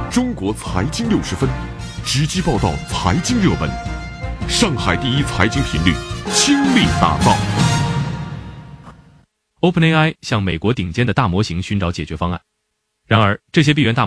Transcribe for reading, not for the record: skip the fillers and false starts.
中国财经60分，直击报道财经热门。上海第一财经频率，倾力打造。 OpenAI 向美国顶尖的大模型寻找解决方案，然而这些闭源大